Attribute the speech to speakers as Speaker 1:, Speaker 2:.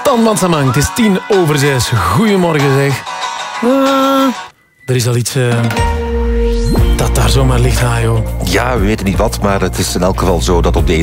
Speaker 1: Stan van Samang, het is 5:10. Goedemorgen zeg. Er is al iets dat daar zomaar ligt, joh.
Speaker 2: Ja, we weten niet wat, maar het is in elk geval zo dat op deze